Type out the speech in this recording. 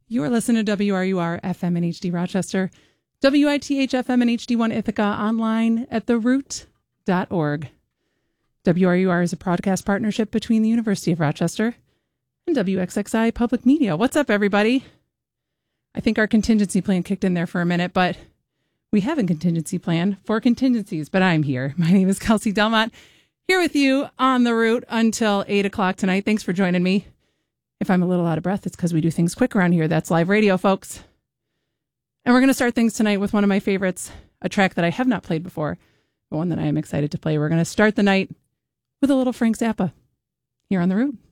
You are listening to WRUR FM in HD Rochester, WITH FM in HD1 Ithaca, online at theroot.org. WRUR is a broadcast partnership between the University of Rochester and WXXI Public Media. What's up, everybody? I think our contingency plan kicked in there for a minute, but we have a contingency plan for contingencies, but I'm here. My name is Kelsey Delmont, here with you on the Root until 8 o'clock tonight. Thanks for joining me. If I'm a little out of breath, it's because we do things quick around here. That's live radio, folks. And we're going to start things tonight with one of my favorites, a track that I have not played before, but one that I am excited to play. We're going to start the night with a little Frank Zappa here on the Root.